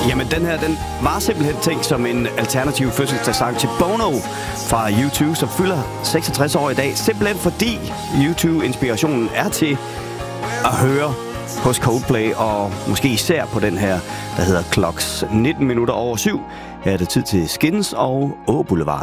Jamen, den her, den var simpelthen tænkt som en alternativ fødselsdagssang til Bono fra U2, som fylder 66 år i dag. Simpelthen fordi U2-inspirationen er til at høre hos Coldplay, og måske især på den her, der hedder Clocks. 19 minutter over 7. Her er det tid til Skins og Boulevard.